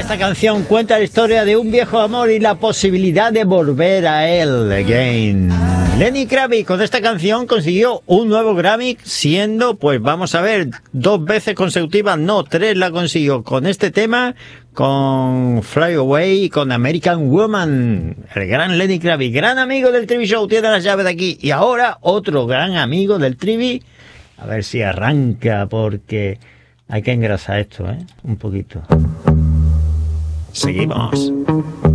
Esta canción cuenta la historia de un viejo amor y la posibilidad de volver a él again. Lenny Kravitz con esta canción consiguió un nuevo Grammy, siendo, pues vamos a ver, 2 veces consecutivas, no, 3 la consiguió con este tema, con Fly Away y con American Woman. El gran Lenny Kravitz, gran amigo del Trivi Show, tiene las llaves de aquí. Y ahora otro gran amigo del Trivi, a ver si arranca, porque hay que engrasar esto, un poquito. Seguimos.